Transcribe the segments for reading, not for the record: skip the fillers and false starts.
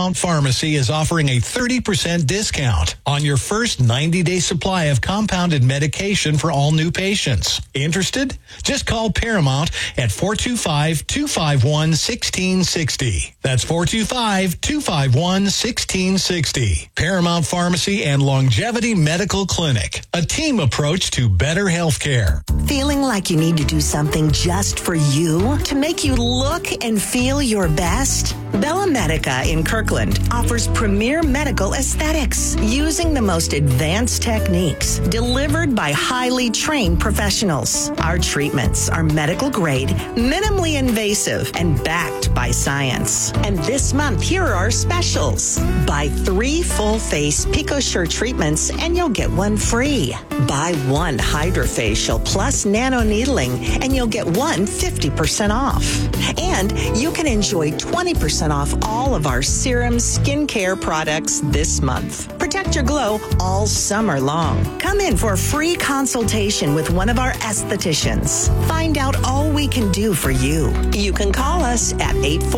Paramount Pharmacy is offering a 30% discount on your first 90-day supply of compounded medication for all new patients. Interested? Just call Paramount at 425-251-1660. That's 425-251-1660. Paramount Pharmacy and Longevity Medical Clinic. A team approach to better health care. Feeling like you need to do something just for you to make you look and feel your best? Bella Medica in Kirkland offers premier medical aesthetics using the most advanced techniques delivered by highly trained professionals. Our treatments are medical grade, minimally invasive, and backed by science. And this month, here are our specials. Buy 3 full-face PicoSure treatments and you'll get one free. Buy 1 HydraFacial plus nano needling and you'll get one 50% off. And you can enjoy 20% off all of our serum skincare products this month. Protect your glow all summer long. Come in for a free consultation with one of our estheticians. Find out all we can do for you. You can call us at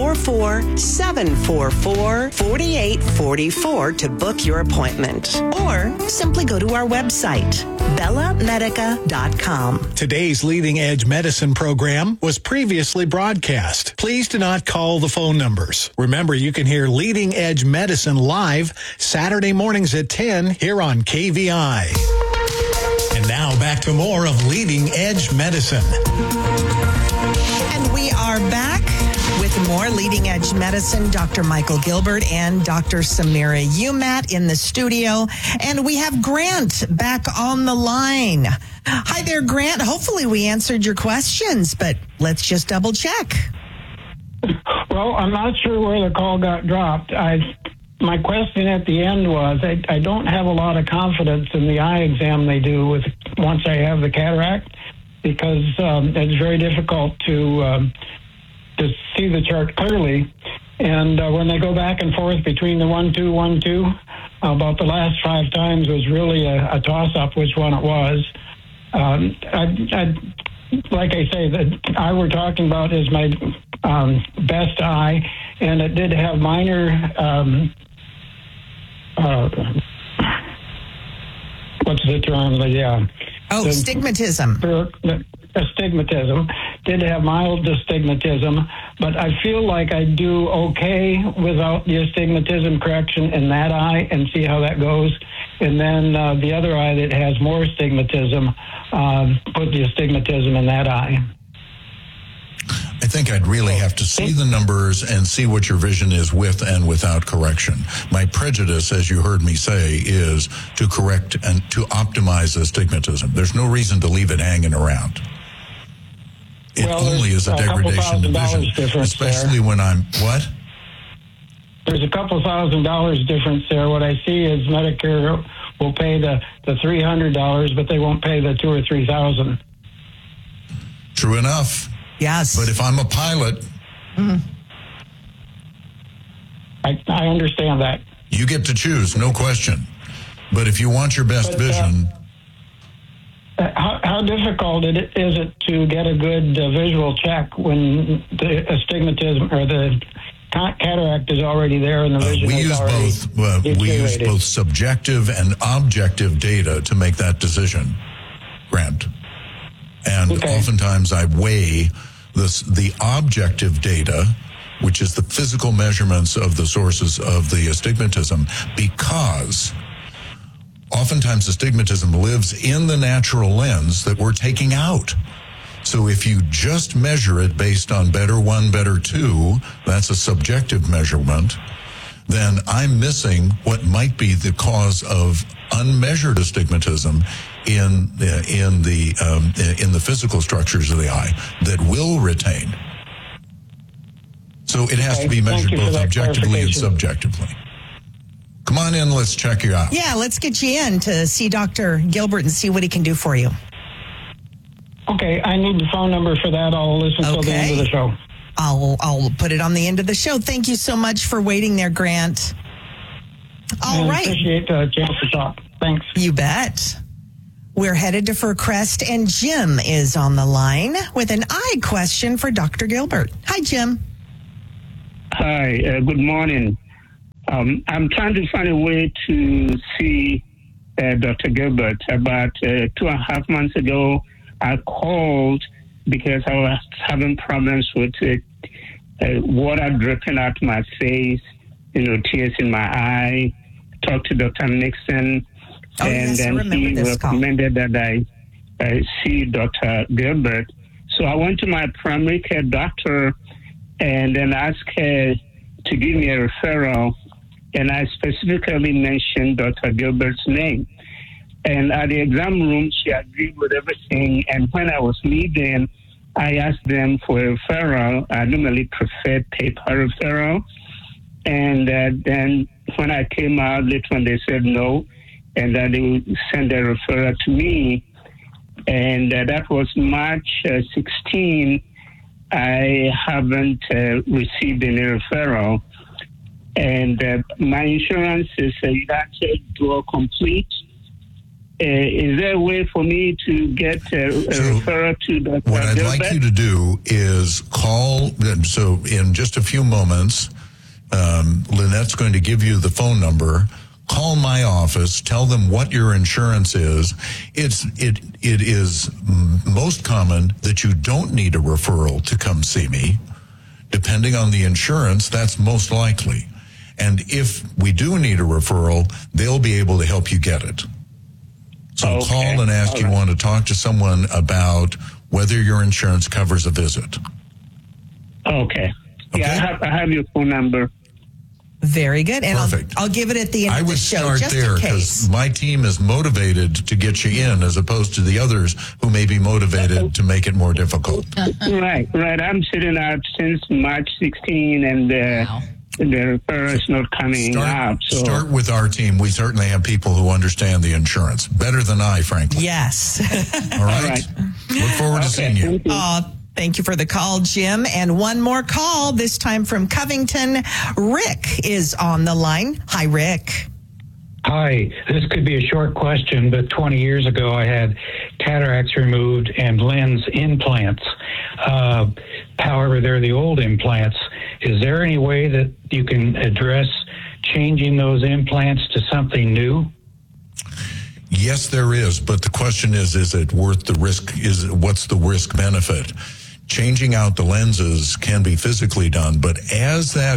844-744-4844 to book your appointment. Or simply go to our website, bellamedica.com. Today's Leading Edge Medicine program was previously broadcast. Please do not call the phone numbers. Remember, you can hear Leading Edge Medicine live Saturday mornings at 10 here on KVI. And now back to more of Leading Edge Medicine. And we are back with more Leading Edge Medicine. Dr. Michael Gilbert and Dr. Samira Umat in the studio. And we have Grant back on the line. Hi there, Grant. Hopefully we answered your questions, but let's just double check. Well, I'm not sure where the call got dropped. My question at the end was, I don't have a lot of confidence in the eye exam they do once I have the cataract, because it's very difficult to see the chart clearly. And when they go back and forth between the 1-2, 1-2, about the last 5 times was really a toss-up which one it was. Like I say, the eye we're talking about is my best eye, and it did have minor what's the term? Astigmatism. Astigmatism. Did have mild astigmatism, but I feel like I do okay without the astigmatism correction in that eye, and see how that goes. And then the other eye that has more astigmatism, put the astigmatism in that eye. I think I'd really have to see the numbers and see what your vision is with and without correction. My prejudice, as you heard me say, is to correct and to optimize astigmatism. There's no reason to leave it hanging around. It only is a degradation of vision, especially when I'm, what? There's a couple $1,000 difference there. What I see is Medicare will pay the $300, but they won't pay the $2,000 or $3,000. True enough. Yes. But if I'm a pilot, I understand that. You get to choose, no question. But if you want your best vision... How difficult is it to get a good visual check when the astigmatism or the cataract is already there and the vision is already deteriorated? We use both subjective and objective data to make that decision, Grant. And oftentimes I weigh the objective data, which is the physical measurements of the sources of the astigmatism, because oftentimes astigmatism lives in the natural lens that we're taking out. So if you just measure it based on better 1, better 2, that's a subjective measurement, then I'm missing what might be the cause of unmeasured astigmatism in the physical structures of the eye that will retain. So it has to be measured both objectively and subjectively. Come on in, let's check you out. Yeah, let's get you in to see Dr. Gilbert and see what he can do for you. Okay, I need the phone number for that. I'll listen till the end of the show. I'll put it on the end of the show. Thank you so much for waiting there, Grant. All right. Appreciate the chance to talk. Thanks. You bet. We're headed to Fircrest, and Jim is on the line with an eye question for Dr. Gilbert. Hi, Jim. Hi, good morning. I'm trying to find a way to see Dr. Gilbert. About 2.5 months ago, I called because I was having problems with water dripping out my face, tears in my eye. Talked to Dr. Nixon, and then he recommended that I see Dr. Gilbert. So I went to my primary care doctor and then asked her to give me a referral, and I specifically mentioned Dr. Gilbert's name. And at the exam room, she agreed with everything, and when I was leaving, I asked them for a referral. I normally prefer paper referral. And then when I came out, later when they said no, and that they would send a referral to me. And that was March 16. I haven't received any referral. And my insurance is United Dual Complete. Is there a way for me to get a referral to Dr. What I'd like you to do is call. So in just a few moments, Lynette's going to give you the phone number. Call my office. Tell them what your insurance is. It is most common that you don't need a referral to come see me. Depending on the insurance, that's most likely. And if we do need a referral, they'll be able to help you get it. So call and ask you want to talk to someone about whether your insurance covers a visit. Okay. Yeah, I have your phone number. Very good. And Perfect. I'll give it at the end of the show. I would start there because my team is motivated to get you in as opposed to the others who may be motivated to make it more difficult. Right. I'm sitting out since March 16 and the referral is not coming up. So. Start with our team. We certainly have people who understand the insurance better than I, frankly. Yes. All right. Look forward to seeing you. Thank you for the call, Jim. And one more call, this time from Covington. Rick is on the line. Hi, Rick. Hi. This could be a short question, but 20 years ago I had cataracts removed and lens implants. However, they're the old implants. Is there any way that you can address changing those implants to something new? Yes, there is. But the question is it worth the risk? What's the risk benefit? Changing out the lenses can be physically done, but as that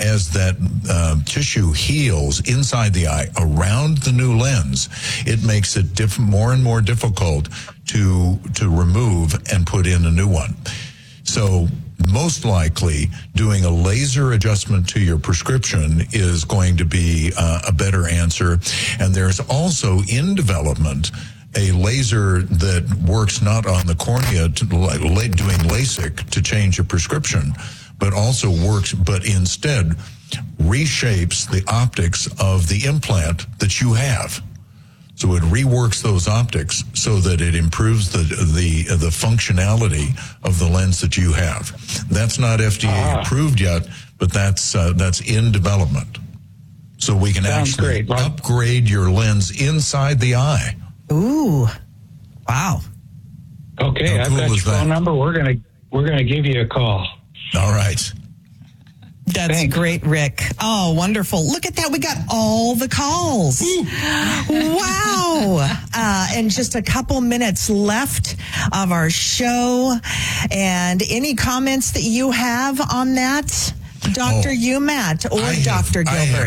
tissue heals inside the eye around the new lens, it makes it more and more difficult to remove and put in a new one. So most likely doing a laser adjustment to your prescription is going to be a better answer. And there's also in development a laser that works not on the cornea doing LASIK to change a prescription, but also but instead reshapes the optics of the implant that you have. So it reworks those optics so that it improves the functionality of the lens that you have. That's not FDA approved yet, but that's in development. So we can actually upgrade your lens inside the eye. Ooh, wow. Okay, I've got your phone number. We're gonna give you a call. All right. That's great, Rick. Oh, wonderful. Look at that. We got all the calls. Wow. And just a couple minutes left of our show. And any comments that you have on that? Dr. Umat or Dr. Gilbert?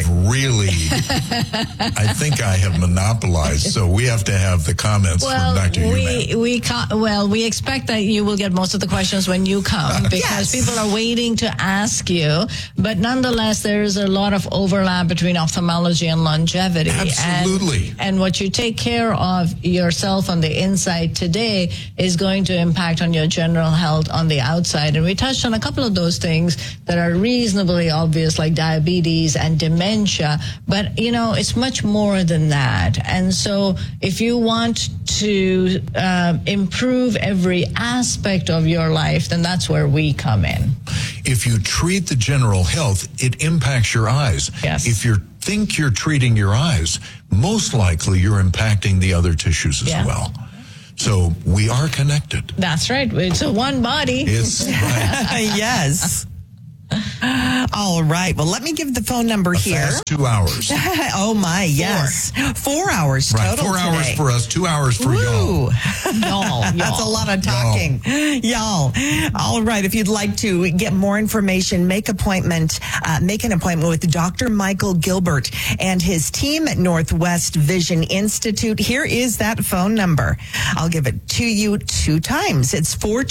I think I have monopolized, so we have to have the comments from Dr. Umat. We expect that you will get most of the questions when you come because people are waiting to ask you. But nonetheless, there is a lot of overlap between ophthalmology and longevity. Absolutely. And what you take care of yourself on the inside today is going to impact on your general health on the outside. And we touched on a couple of those things that are reasonably obvious, like diabetes and dementia, but it's much more than that. And so if you want to improve every aspect of your life, then that's where we come in. If you treat the general health, it impacts your eyes. Yes. If you think you're treating your eyes, most likely you're impacting the other tissues as well. So we are connected. That's right. It's a one body. It's right. Yes. All right. Well, let me give the phone number here. Fast 2 hours. Oh, my, yes. 4 hours Right, total 4 hours today. for us, 2 hours for Woo. Y'all. That's a lot of talking. Y'all. All right. If you'd like to get more information, make an appointment with Dr. Michael Gilbert and his team at Northwest Vision Institute. Here is that phone number. I'll give it to you 2 times. It's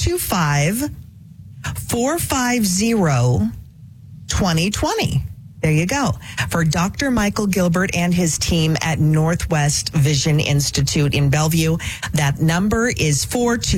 425-450-2020. There you go. For Dr. Michael Gilbert and his team at Northwest Vision Institute in Bellevue, that number is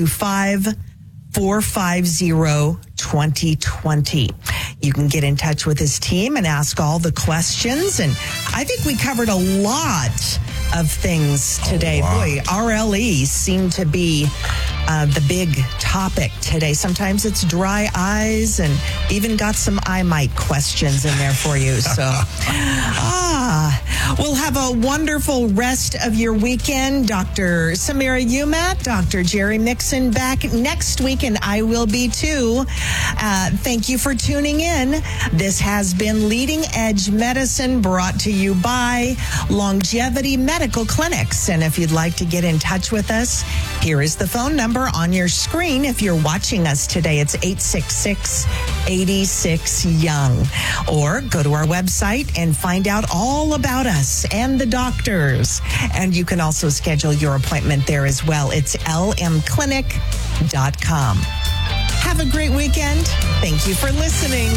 425-450-2020. You can get in touch with his team and ask all the questions. And I think we covered a lot of things today. Boy, RLE seemed to be the big topic today. Sometimes it's dry eyes, and even got some eye mite questions in there for you. So, we'll have a wonderful rest of your weekend. Dr. Samira Umat, Dr. Jerry Mixon back next week, and I will be too. Thank you for tuning in. This has been Leading Edge Medicine, brought to you by Longevity Medical Clinics. And if you'd like to get in touch with us, here is the phone number on your screen. If you're watching us today, it's 866-86-YOUNG. Or go to our website and find out all about us and the doctors. And you can also schedule your appointment there as well. It's lmclinic.com. Have a great weekend. Thank you for listening.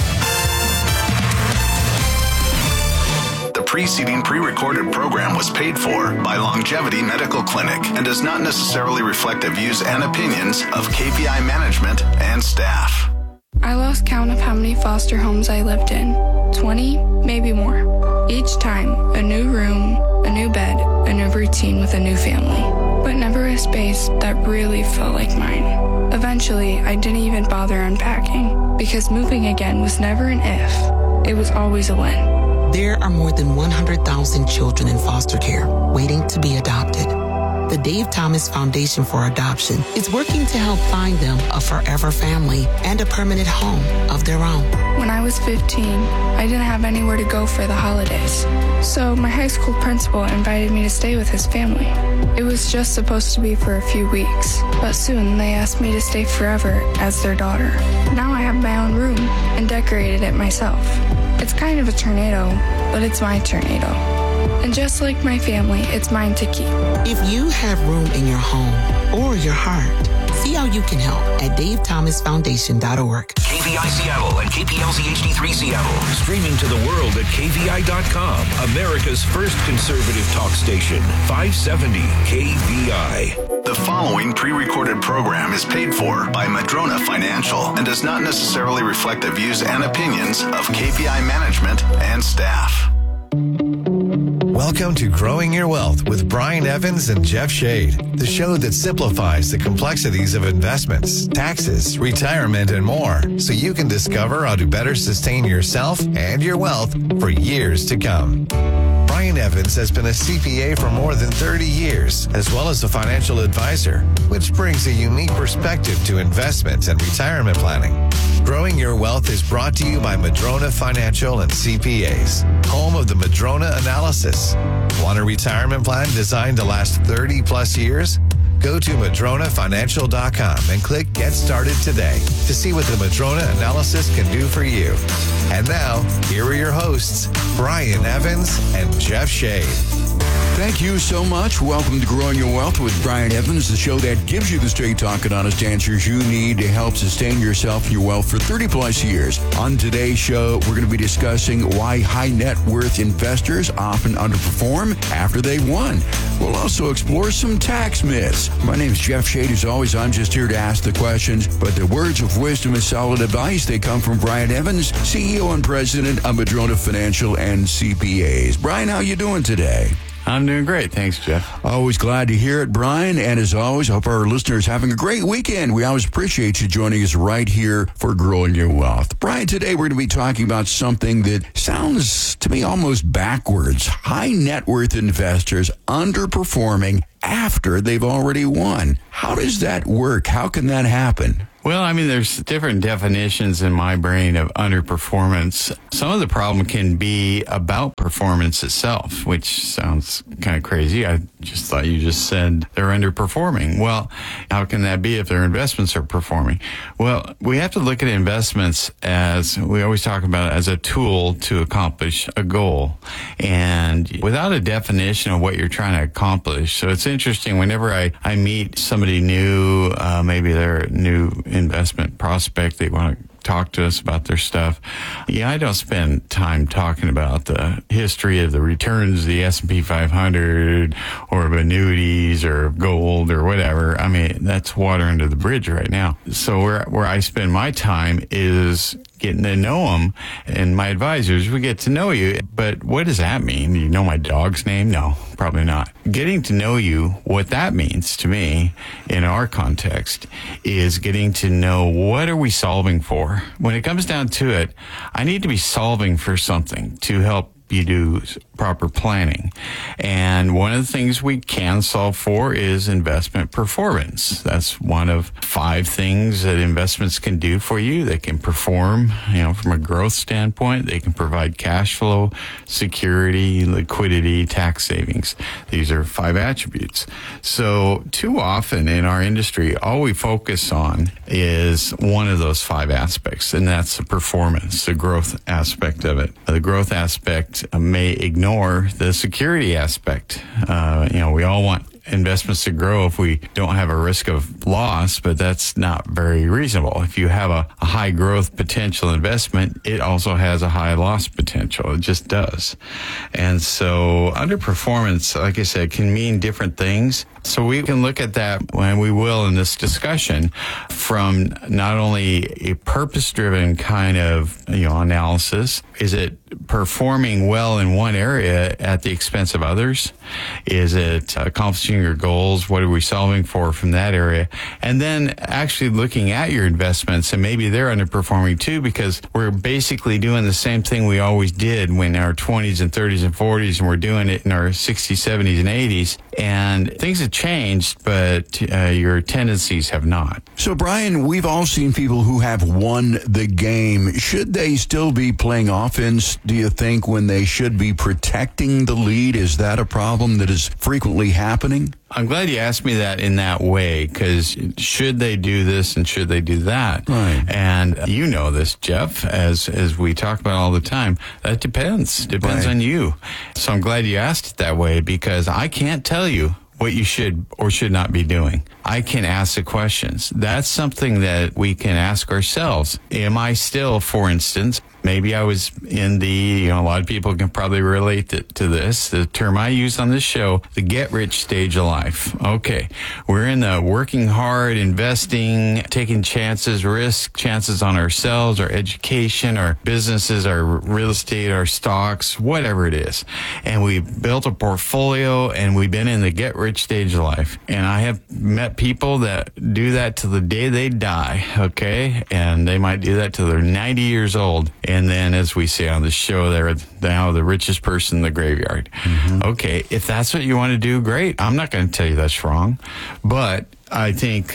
The preceding pre-recorded program was paid for by Longevity Medical Clinic and does not necessarily reflect the views and opinions of KPI management and staff. I lost count of how many foster homes I lived in. 20, maybe more. Each time, a new room, a new bed, a new routine with a new family. But never a space that really felt like mine. Eventually, I didn't even bother unpacking, because moving again was never an if. It was always a when. There are more than 100,000 children in foster care waiting to be adopted. The Dave Thomas Foundation for Adoption is working to help find them a forever family and a permanent home of their own. When I was 15, I didn't have anywhere to go for the holidays. So my high school principal invited me to stay with his family. It was just supposed to be for a few weeks, but soon they asked me to stay forever as their daughter. Now I have my own room and decorated it myself. It's kind of a tornado, but it's my tornado. And just like my family, it's mine to keep. If you have room in your home or your heart, see how you can help at davethomasfoundation.org. KVI Seattle and KPLZ HD3 Seattle. Streaming to the world at KVI.com. America's first conservative talk station. 570 KVI. The following pre-recorded program is paid for by Madrona Financial and does not necessarily reflect the views and opinions of KPI management and staff. Welcome to Growing Your Wealth with Brian Evans and Jeff Shade, the show that simplifies the complexities of investments, taxes, retirement, and more, so you can discover how to better sustain yourself and your wealth for years to come. Brian Evans has been a CPA for more than 30 years, as well as a financial advisor, which brings a unique perspective to investments and retirement planning. Growing Your Wealth is brought to you by Madrona Financial and CPAs, home of the Madrona Analysis. Want a retirement plan designed to last 30 plus years? Go to MadronaFinancial.com and click Get Started today to see what the Madrona Analysis can do for you. And now, here are your hosts, Brian Evans and Jeff Shade. Thank you so much. Welcome to Growing Your Wealth with Brian Evans, the show that gives you the straight talk and honest answers you need to help sustain yourself and your wealth for 30 plus years. On today's show, we're going to be discussing why high net worth investors often underperform after they won. We'll also explore some tax myths. My name is Jeff Shade. As always, I'm just here to ask the questions, but the words of wisdom and solid advice, they come from Brian Evans, CEO and President of Madrona Financial and CPAs. Brian, how you doing today? I'm doing great. Thanks, Jeff. Always glad to hear it, Brian. And as always, I hope our listeners are having a great weekend. We always appreciate you joining us right here for Growing Your Wealth. Brian, today we're going to be talking about something that sounds to me almost backwards. High net worth investors underperforming after they've already won. How does that work? How can that happen? Well, I mean, there's different definitions in my brain of underperformance. Some of the problem can be about performance itself, which sounds kind of crazy. I just thought you just said they're underperforming. Well, how can that be if their investments are performing? Well, we have to look at investments as, we always talk about it as a tool to accomplish a goal. And without a definition of what you're trying to accomplish, so it's interesting whenever I meet somebody new, maybe they're a new investment prospect, they want to talk to us about their stuff. Yeah, I don't spend time talking about the history of the returns, the S&P 500 or of annuities or gold or whatever. I mean, that's water under the bridge right now. So where I spend my time is getting to know them, and my advisors, we get to know you. But what does that mean? Do you know my dog's name? No, probably not. Getting to know you, what that means to me in our context is getting to know what are we solving for. When it comes down to it, I need to be solving for something to help you do proper planning. And one of the things we can solve for is investment performance. That's one of 5 things that investments can do for you. They can perform, from a growth standpoint. They can provide cash flow, security, liquidity, tax savings. These are 5 attributes. So too often in our industry, all we focus on is one of those 5 aspects, and that's the performance, the growth aspect of it. The growth aspect may ignore the security aspect. We all want investments to grow if we don't have a risk of loss, but that's not very reasonable. If you have a high growth potential investment, it also has a high loss potential. It just does. And so underperformance, like I said, can mean different things. So we can look at that, when we will in this discussion, from not only a purpose-driven kind of analysis. Is it performing well in one area at the expense of others? Is it accomplishing your goals? What are we solving for from that area? And then actually looking at your investments, and maybe they're underperforming too, because we're basically doing the same thing we always did when in our 20s and 30s and 40s, and we're doing it in our 60s, 70s, and 80s. And things have changed, but your tendencies have not. So, Brian, we've all seen people who have won the game. Should they still be playing offense, do you think, when they should be protecting the lead? Is that a problem that is frequently happening? I'm glad you asked me that in that way, because should they do this and should they do that? Right. And you know this, Jeff, as we talk about all the time, that depends on you. So I'm glad you asked it that way, because I can't tell you what you should or should not be doing. I can ask the questions. That's something that we can ask ourselves. Am I still, for instance, maybe I was in the, a lot of people can probably relate to this, the term I use on this show, the get-rich stage of life. Okay, we're in the working hard, investing, taking chances on ourselves, our education, our businesses, our real estate, our stocks, whatever it is. And we built a portfolio, and we've been in the get-rich stage of life. And I have met people that do that till the day they die, okay? And they might do that till they're 90 years old. And then, as we say on the show, they're now the richest person in the graveyard. Mm-hmm. Okay, if that's what you want to do, great. I'm not going to tell you that's wrong. But I think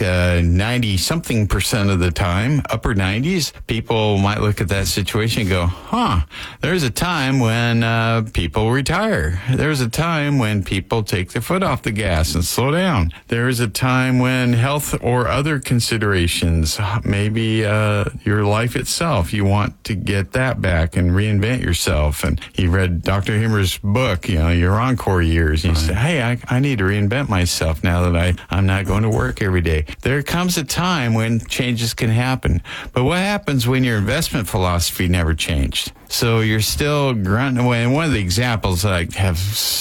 90-something% of the time, upper 90s, people might look at that situation and go, there's a time when people retire. There's a time when people take their foot off the gas and slow down. There is a time when health or other considerations, maybe your life itself, you want to get that back and reinvent yourself. And you read Dr. Himmer's book, your encore years. And you say, hey, I need to reinvent myself now that I'm not going to work every day. There comes a time when changes can happen. But what happens when your investment philosophy never changed? So you're still grunting away. And one of the examples that I have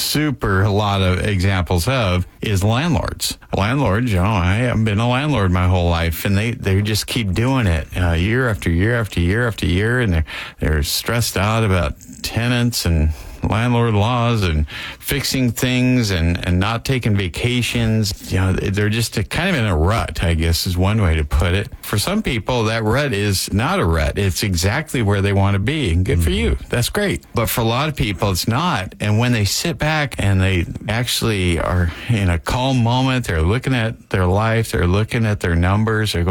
a lot of examples of is landlords. Landlords, I haven't been a landlord my whole life, and they just keep doing it year after year after year after year, and they're stressed out about tenants and landlord laws and fixing things and not taking vacations. They're just kind of in a rut, I guess is one way to put it. For some people, that rut is not a rut. It's exactly where they want to be. And good for you. That's great. But for a lot of people, it's not. And when they sit back and they actually are in a calm moment, they're looking at their life, they're looking at their numbers, they're going,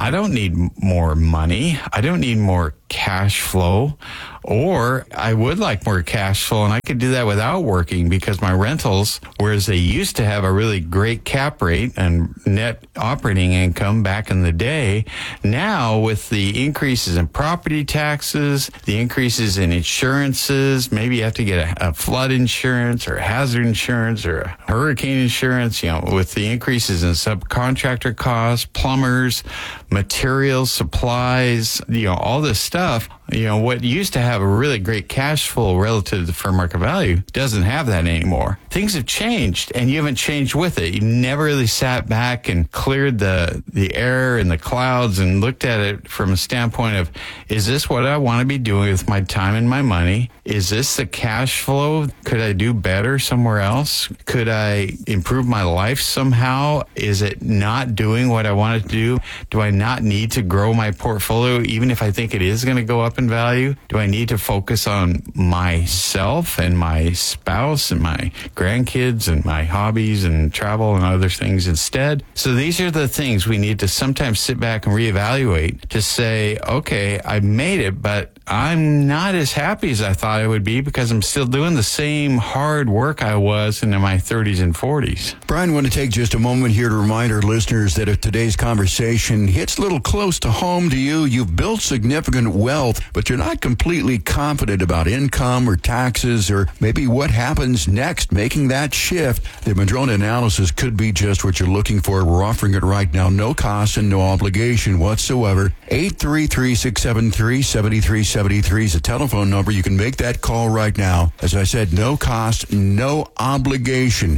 I don't need more money. I don't need more cash flow, or I would like more cash flow, and I could do that without working because my rentals, whereas they used to have a really great cap rate and net operating income back in the day, now with the increases in property taxes, the increases in insurances, maybe you have to get a flood insurance or hazard insurance or a hurricane insurance, with the increases in subcontractor costs, plumbers, materials, supplies, all this stuff, what used to have a really great cash flow relative to the fair market value doesn't have that anymore. Things have changed, and you haven't changed with it. You never really sat back and cleared the air and the clouds and looked at it from a standpoint of, is this what I want to be doing with my time and my money? Is this the cash flow? Could I do better somewhere else? Could I improve my life somehow? Is it not doing what I want it to do? Do I not need to grow my portfolio, even if I think it is going to go up in value? Do I need to focus on myself and my spouse and my grandkids and my hobbies and travel and other things instead? So these are the things we need to sometimes sit back and reevaluate to say, okay, I made it, but I'm not as happy as I thought I would be because I'm still doing the same hard work I was in my 30s and 40s. Brian, I want to take just a moment here to remind our listeners that if today's conversation hits a little close to home to you, you've built significant wealth, but you're not completely confident about income or taxes or maybe what happens next, making that shift, the Madrona analysis could be just what you're looking for. We're offering it right now, no cost and no obligation whatsoever. 833-673-7373 is a telephone number. You can make that call right now. As I said, no cost, no obligation.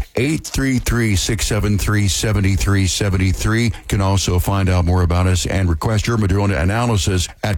833-673-7373. You can also find out more about us and request your Madrona analysis at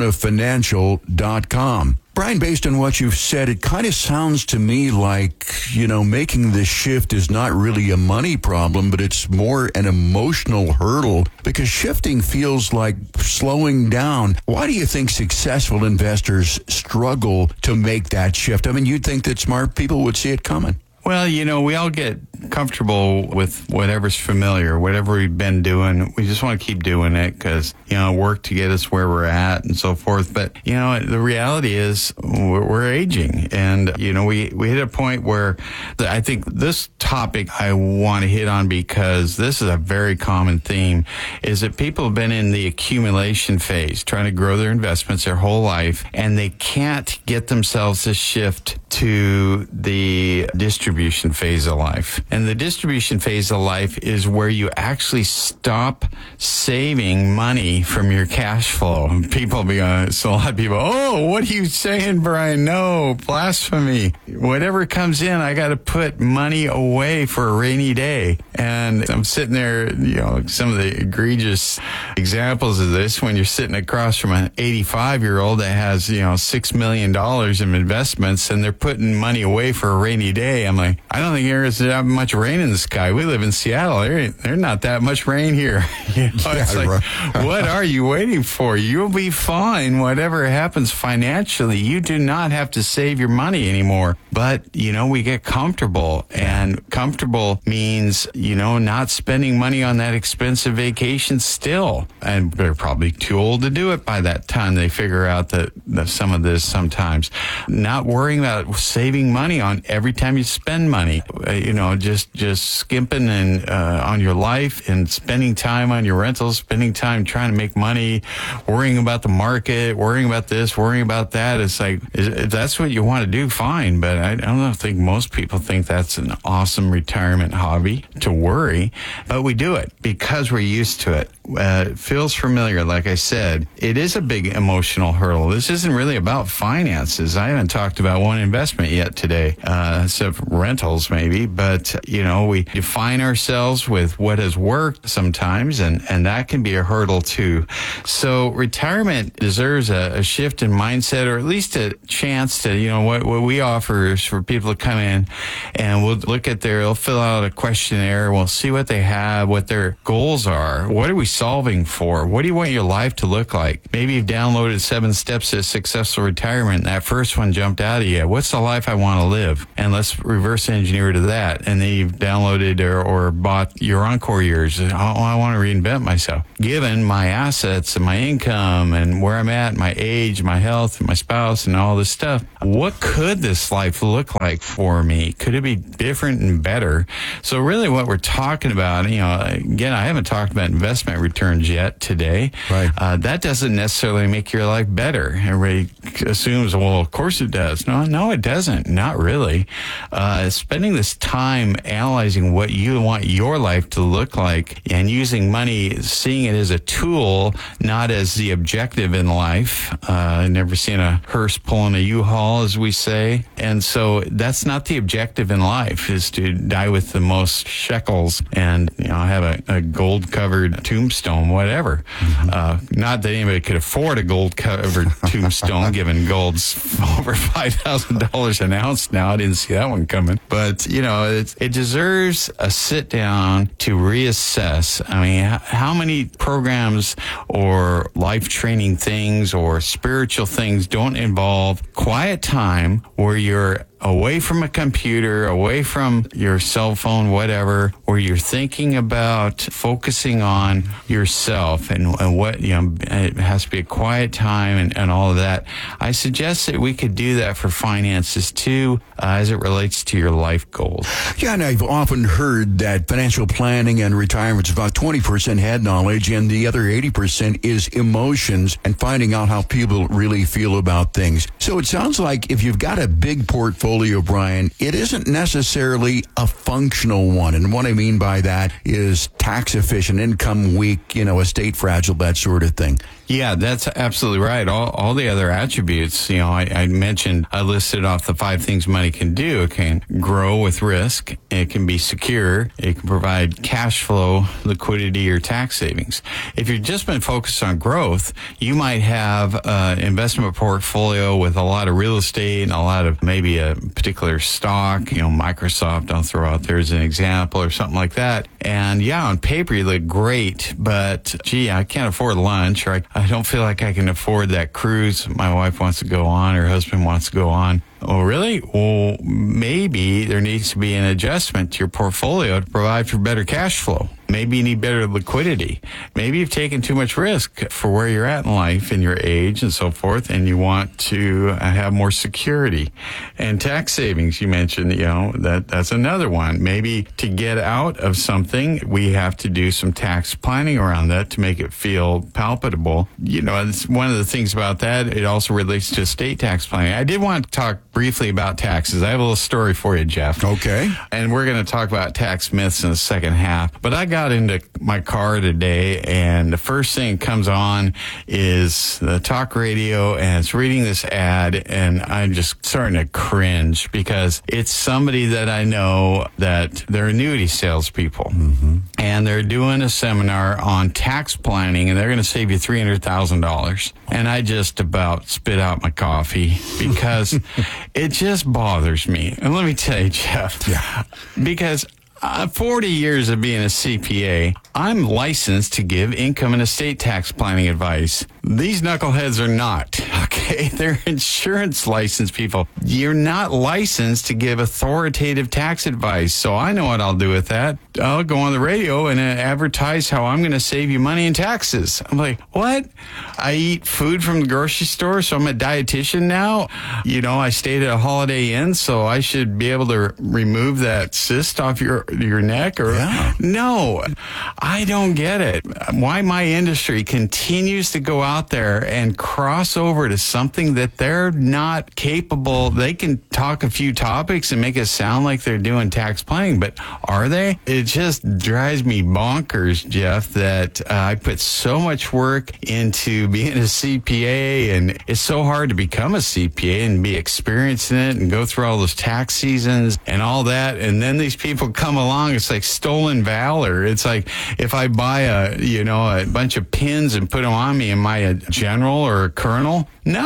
madronafinancial.com. Brian, based on what you've said, it kind of sounds to me like, making this shift is not really a money problem, but it's more an emotional hurdle because shifting feels like slowing down. Why do you think successful investors struggle to make that shift? I mean, you'd think that smart people would see it coming. Well, we all get comfortable with whatever's familiar, whatever we've been doing. We just want to keep doing it because, it worked to get us where we're at and so forth. But, the reality is we're aging. And, we hit a point where I think this topic I want to hit on because this is a very common theme, is that people have been in the accumulation phase, trying to grow their investments their whole life, and they can't get themselves to shift to the distribution phase of life. And the distribution phase of life is where you actually stop saving money from your cash flow. People be so a lot of people, oh, what are you saying, Brian? No, blasphemy. Whatever comes in, I got to put money away for a rainy day. And I'm sitting there, some of the egregious examples of this when you're sitting across from an 85-year-old that has, $6 million in investments and they're putting money away for a rainy day. I'm like, I don't think there's that much rain in the sky. We live in Seattle. There's not that much rain here. It's like, what are you waiting for? You'll be fine. Whatever happens financially, you do not have to save your money anymore. But, we get comfortable, and comfortable means, not spending money on that expensive vacation still. And they're probably too old to do it by that time. They figure out that some of this sometimes. Not worrying about saving money on every time you spend money. Just skimping and on your life and spending time on your rentals, spending time trying to make money, worrying about the market, worrying about this, worrying about that. It's like, if that's what you want to do, fine. But I don't think most people think that's an awesome retirement hobby to worry. But we do it because we're used to it. It feels familiar. Like I said, it is a big emotional hurdle. This isn't really about finances. I haven't talked about one investment yet today, except rentals maybe. But, we define ourselves with what has worked sometimes, and that can be a hurdle too. So retirement deserves a shift in mindset, or at least a chance to, what we offer is for people to come in and we'll look at they'll fill out a questionnaire. We'll see what they have, what their goals are. What are we solving for? What do you want your life to look like? Maybe you've downloaded 7 Steps to Successful Retirement. And that first one jumped out at you. What's the life I want to live? And let's reverse reverse engineer to that, and then you've downloaded or bought your Encore years. Oh, I want to reinvent myself. Given my assets and my income and where I'm at, my age, my health, and my spouse, and all this stuff, what could this life look like for me? Could it be different and better? So really what we're talking about, again, I haven't talked about investment returns yet today. Right. That doesn't necessarily make your life better. Everybody assumes, well, of course it does. No, it doesn't. Not really. Spending this time analyzing what you want your life to look like and using money, seeing it as a tool, not as the objective in life. I've never seen a hearse pulling a U-Haul, as we say. And so that's not the objective in life, is to die with the most shekels and, have a gold-covered tombstone, whatever. Not that anybody could afford a gold-covered tombstone, given gold's over $5,000 an ounce now. I didn't see that one coming. But, it deserves a sit-down to reassess. I mean, how many programs or life-training things or spiritual things don't involve quiet time where you're away from a computer, away from your cell phone, whatever, where you're thinking about focusing on yourself and what, it has to be a quiet time and all of that. I suggest that we could do that for finances too, as it relates to your life goals. Yeah, and I've often heard that financial planning and retirement is about 20% head knowledge, and the other 80% is emotions and finding out how people really feel about things. So it sounds like if you've got a big portfolio, Brian, it isn't necessarily a functional one. And what I mean by that is tax efficient, income weak, estate fragile, that sort of thing. Yeah, that's absolutely right. All the other attributes, I mentioned, I listed off the 5 things money can do. It can grow with risk. It can be secure. It can provide cash flow, liquidity, or tax savings. If you've just been focused on growth, you might have an investment portfolio with a lot of real estate and a lot of maybe a particular stock, Microsoft, I'll throw out there as an example, or something like that. And yeah, on paper you look great, but gee, I can't afford lunch, or I don't feel like I can afford that cruise my wife wants to go on, her husband wants to go on. Oh, really? Well, maybe there needs to be an adjustment to your portfolio to provide for better cash flow. Maybe you need better liquidity. Maybe you've taken too much risk for where you're at in life and your age and so forth, and you want to have more security. And tax savings, you mentioned, that's another one. Maybe to get out of something, we have to do some tax planning around that to make it feel palpable. It's one of the things about that. It also relates to estate tax planning. I did want to talk briefly about taxes. I have a little story for you, Jeff. Okay. And we're going to talk about tax myths in the second half. But I got into my car today, and the first thing that comes on is the talk radio, and it's reading this ad, and I'm just starting to cringe because it's somebody that I know that they're annuity salespeople. Mm-hmm. And they're doing a seminar on tax planning, and they're going to save you $300,000. And I just about spit out my coffee because it just bothers me. And let me tell you, Jeff, because 40 years of being a CPA, I'm licensed to give income and estate tax planning advice. These knuckleheads are not, okay? They're insurance licensed people. You're not licensed to give authoritative tax advice. So I know what I'll do with that. I'll go on the radio and advertise how I'm going to save you money in taxes. I'm like, what? I eat food from the grocery store, so I'm a dietitian now? I stayed at a Holiday Inn, so I should be able to remove that cyst off your neck? Or no, I don't get it. Why my industry continues to go out there and cross over to something that they're not capable. They can talk a few topics and make it sound like they're doing tax planning, but are they? It just drives me bonkers, Jeff, that I put so much work into being a CPA, and it's so hard to become a CPA and be experienced in it and go through all those tax seasons and all that. And then these people come along, it's like stolen valor. It's like if I buy a bunch of pins and put them on me, am I a general or a colonel? No,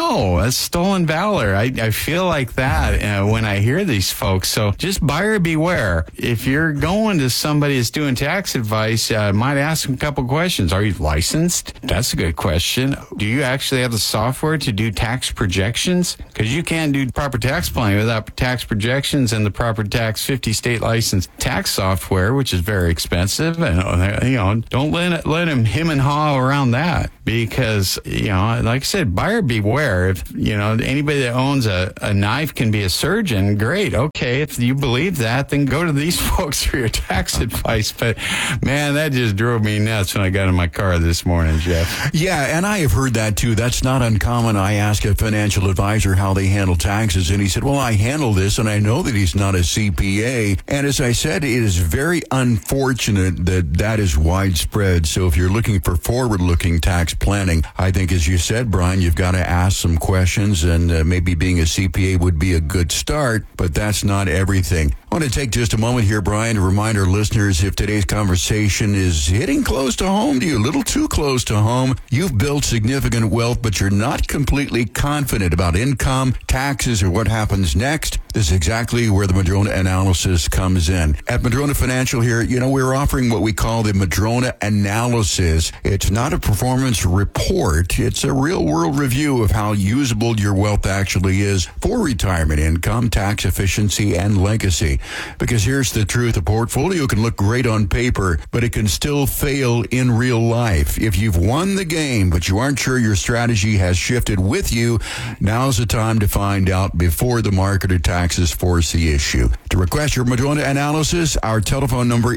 No, that's stolen valor. I feel like that when I hear these folks. So just buyer beware. If you're going to somebody that's doing tax advice, might ask them a couple questions. Are you licensed? That's a good question. Do you actually have the software to do tax projections? Because you can't do proper tax planning without tax projections and the proper tax 50 state licensed tax software, which is very expensive. And, don't let him hem and haw around that, because, like I said, buyer beware. If, anybody that owns a knife can be a surgeon, great. Okay. If you believe that, then go to these folks for your tax advice. But man, that just drove me nuts when I got in my car this morning, Jeff. Yeah, and I have heard that too. That's not uncommon. I asked a financial advisor how they handle taxes, and he said, well, I handle this, and I know that he's not a CPA. And as I said, it is very unfortunate that is widespread. So if you're looking for forward-looking tax planning, I think, as you said, Brian, you've got to ask some questions, and maybe being a CPA would be a good start, but that's not everything. I want to take just a moment here, Brian, to remind our listeners, if today's conversation is hitting close to home to you, a little too close to home, you've built significant wealth, but you're not completely confident about income, taxes, or what happens next, this is exactly where the Madrona analysis comes in. At Madrona Financial here, we're offering what we call the Madrona analysis. It's not a performance report. It's a real-world review of how usable your wealth actually is for retirement income, tax efficiency, and legacy. Because here's the truth, a portfolio can look great on paper, but it can still fail in real life. If you've won the game, but you aren't sure your strategy has shifted with you, now's the time to find out before the market or taxes force the issue. To request your Madrona analysis, our telephone number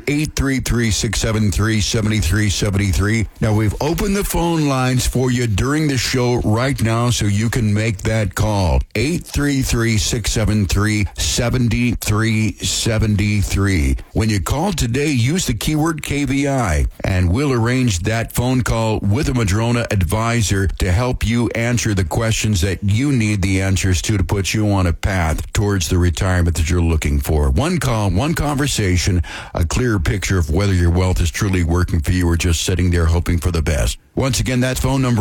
833-673-7373. Now, we've opened the phone lines for you during the show right now, so you can make that call. 833-673-7373. When you call today, use the keyword KVI, and we'll arrange that phone call with a Madrona advisor to help you answer the questions that you need the answers to put you on a path towards the retirement that you're looking for. One call, one conversation, a clear picture of whether your wealth is truly working for you or just sitting there hoping for the best. Once again, that phone number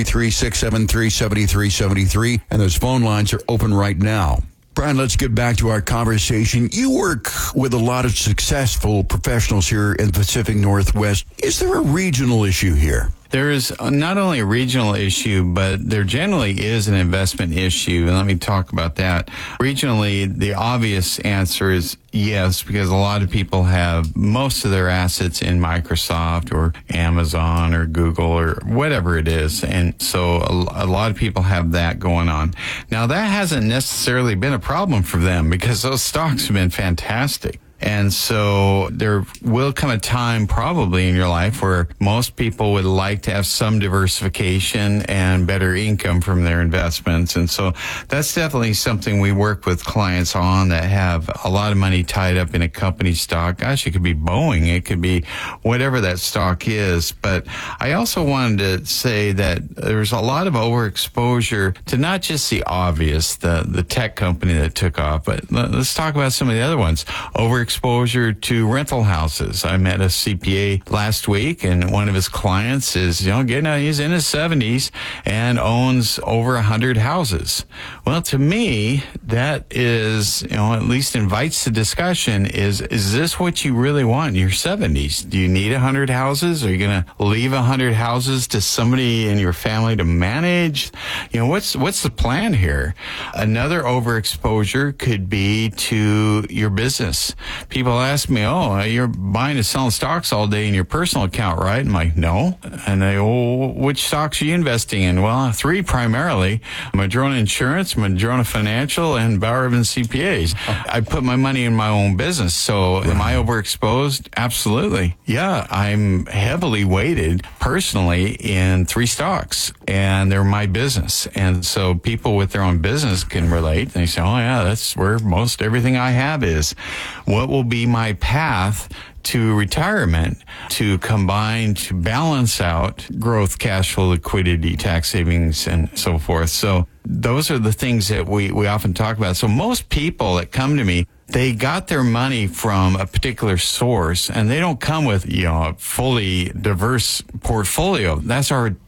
833-673-7373, and those phone lines are open right now. Brian, let's get back to our conversation. You work with a lot of successful professionals here in the Pacific Northwest. Is there a regional issue here? There is not only a regional issue, but there generally is an investment issue. And let me talk about that. Regionally, the obvious answer is yes, because a lot of people have most of their assets in Microsoft or Amazon or Google or whatever it is. And so a lot of people have that going on. Now, that hasn't necessarily been a problem for them because those stocks have been fantastic. And so there will come a time probably in your life where most people would like to have some diversification and better income from their investments. And so that's definitely something we work with clients on that have a lot of money tied up in a company stock. Gosh, it could be Boeing. It could be whatever that stock is. But I also wanted to say that there's a lot of overexposure to not just the obvious, the tech company that took off, but let's talk about some of the other ones. Overexposure to rental houses. I met a CPA last week, and one of his clients is, he's in his 70s and owns over 100 houses. Well, to me, that is, at least invites the discussion, is this what you really want in your 70s? Do you need 100 houses? Are you going to leave 100 houses to somebody in your family to manage? What's the plan here? Another overexposure could be to your business. People ask me, you're buying and selling stocks all day in your personal account, right? I'm like, no. And they, which stocks are you investing in? Well, 3 primarily: Madrona Insurance, Madrona Financial, and Bauer Evans CPAs. I put my money in my own business. So am I overexposed? Absolutely. Yeah, I'm heavily weighted personally in 3 stocks, and they're my business. And so people with their own business can relate. They say, that's where most everything I have is. What will be my path to retirement to combine, to balance out growth, cash flow, liquidity, tax savings, and so forth? So those are the things that we often talk about. So most people that come to me, they got their money from a particular source, and they don't come with, a fully diverse portfolio. That's our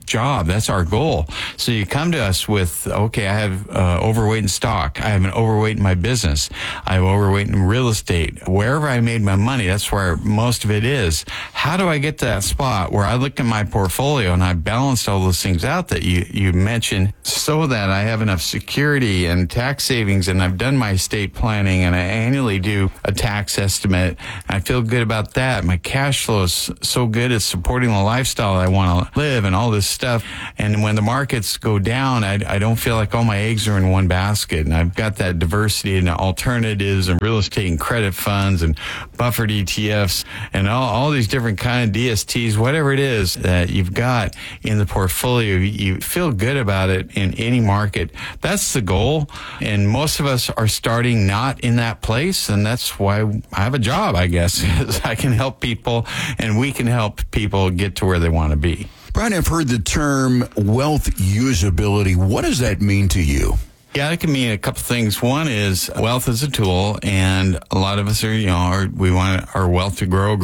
job. That's our goal. So you come to us with, okay, I have overweight in stock. I have an overweight in my business. I have overweight in real estate. Wherever I made my money, that's where most of it is. How do I get to that spot where I look at my portfolio and I balanced all those things out that you mentioned so that I have enough security and tax savings, and I've done my estate planning, and I annually do a tax estimate. I feel good about that. My cash flow is so good. It's supporting the lifestyle I want to live and all this stuff. And when the markets go down, I don't feel like all my eggs are in one basket. And I've got that diversity in alternatives and real estate and credit funds and buffered ETFs and all these different kind of DSTs, whatever it is that you've got in the portfolio. You feel good about it in any market. That's the goal. And most of us are starting not in that place. And that's why I have a job, I guess, is I can help people and we can help people get to where they want to be. Brian, I've heard the term wealth usability. What does that mean to you? Yeah, it can mean a couple things. One is wealth is a tool, and a lot of us are, we want our wealth to grow,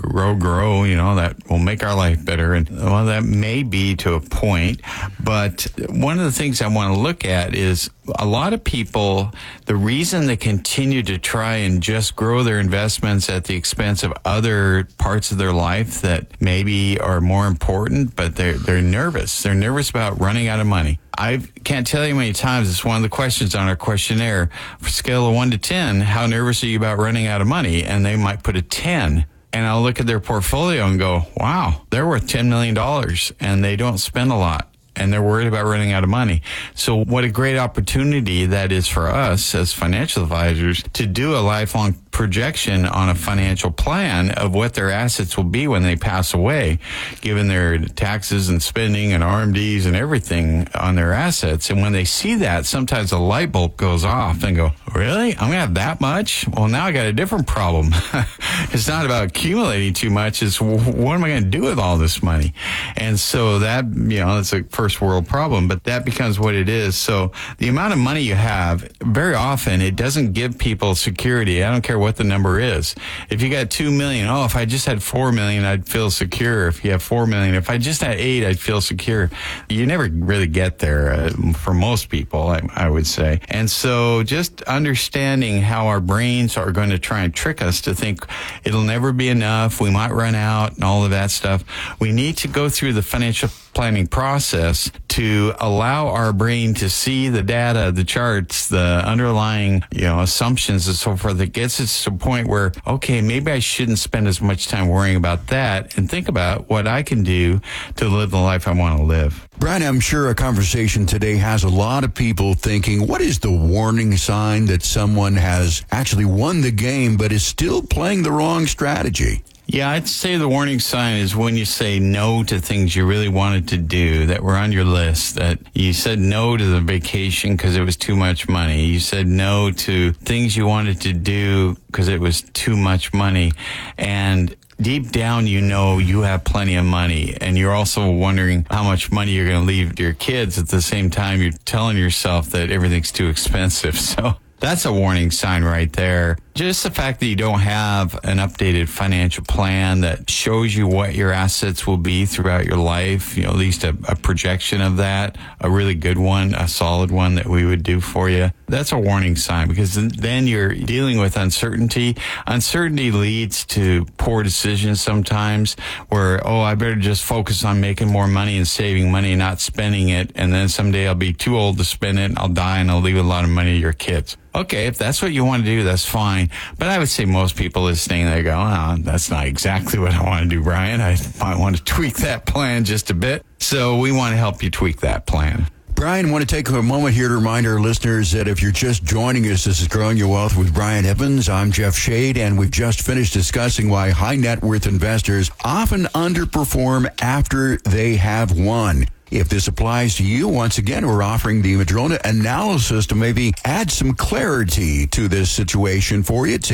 that will make our life better. And well, that may be to a point, but one of the things I want to look at is a lot of people, the reason they continue to try and just grow their investments at the expense of other parts of their life that maybe are more important, but they're nervous. They're nervous about running out of money. I can't tell you how many times, it's one of the questions on our questionnaire, for scale of 1 to 10, how nervous are you about running out of money? And they might put a 10. And I'll look at their portfolio and go, wow, they're worth $10 million and they don't spend a lot. And they're worried about running out of money. So what a great opportunity that is for us as financial advisors to do a lifelong projection on a financial plan of what their assets will be when they pass away, given their taxes and spending and RMDs and everything on their assets. And when they see that, sometimes a light bulb goes off and go, really? I'm going to have that much? Well, now I got a different problem. It's not about accumulating too much. It's what am I going to do with all this money? And so that, it's a first world problem, but that becomes what it is. So the amount of money you have, very often it doesn't give people security. I don't care what the number is. If you got 2 million, if I just had 4 million, I'd feel secure. If you have 4 million, if I just had 8, I'd feel secure. You never really get there for most people, I would say. And so just understanding how our brains are going to try and trick us to think it'll never be enough, we might run out and all of that stuff. We need to go through the financial planning process to allow our brain to see the data, the charts, the underlying, assumptions and so forth. That gets us to a point where, okay, maybe I shouldn't spend as much time worrying about that and think about what I can do to live the life I want to live. Brian, I'm sure a conversation today has a lot of people thinking, what is the warning sign that someone has actually won the game but is still playing the wrong strategy? Yeah, I'd say the warning sign is when you say no to things you really wanted to do that were on your list, that you said no to the vacation because it was too much money. You said no to things you wanted to do because it was too much money. And deep down, you have plenty of money, and you're also wondering how much money you're going to leave to your kids. At the same time, you're telling yourself that everything's too expensive. So that's a warning sign right there. Just the fact that you don't have an updated financial plan that shows you what your assets will be throughout your life, at least a projection of that, a really good one, a solid one that we would do for you. That's a warning sign, because then you're dealing with uncertainty. Uncertainty leads to poor decisions sometimes where, I better just focus on making more money and saving money and not spending it. And then someday I'll be too old to spend it. I'll die and I'll leave a lot of money to your kids. Okay, if that's what you want to do, that's fine. But I would say most people listening, they go, that's not exactly what I want to do, Brian. I might want to tweak that plan just a bit. So we want to help you tweak that plan. Brian, I want to take a moment here to remind our listeners that if you're just joining us, this is Growing Your Wealth with Brian Evans. I'm Jeff Shade, and we've just finished discussing why high net worth investors often underperform after they have won. If this applies to you, once again, we're offering the Madrona analysis to maybe add some clarity to this situation for you. It's